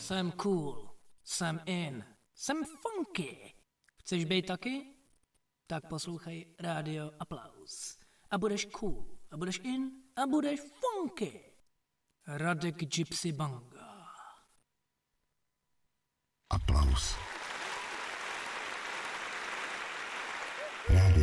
Jsem cool, jsem in, jsem funky. Chceš být taky? Tak poslouchej Rádio Aplaus. A budeš cool, a budeš in, a budeš funky. Radek Gypsy Banga. Aplaus. Rádio